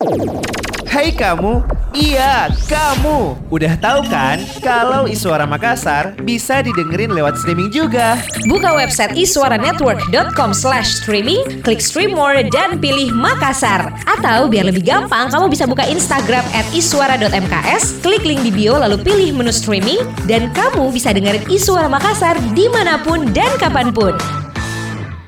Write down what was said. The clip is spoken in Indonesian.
Hai kamu, iya kamu. Udah tahu kan kalau Iswara Makassar bisa didengerin lewat streaming juga. Buka website iswaranetwork.com/streaming, klik stream more dan pilih Makassar. Atau biar lebih gampang, kamu bisa buka Instagram @iswara.mks, klik link di bio lalu pilih menu streaming dan kamu bisa dengerin Iswara Makassar dimanapun dan kapanpun.